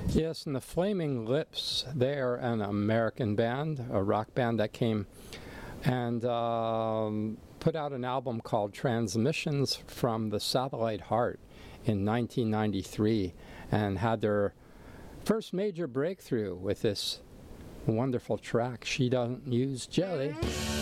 Yes, and the Flaming Lips, they're an American band, a rock band that came and put out an album called Transmissions from the Satellite Heart in 1993 and had their first major breakthrough with this wonderful track, She Doesn't Use Jelly.